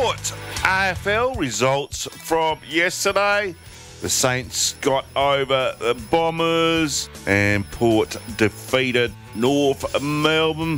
Sport. AFL results from yesterday. The Saints got over the Bombers and Port defeated North Melbourne.